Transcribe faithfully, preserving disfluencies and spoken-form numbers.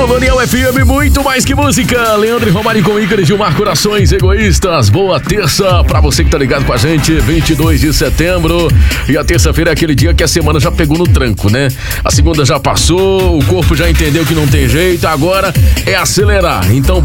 Colonial F M, muito mais que música. Leandro e Romário com Ícaro e Gilmar, Corações Egoístas. Boa terça pra você que tá ligado com a gente, vinte e dois de setembro. E a terça-feira é aquele dia que a semana já pegou no tranco, né? A segunda já passou, o corpo já entendeu que não tem jeito, agora é acelerar. Então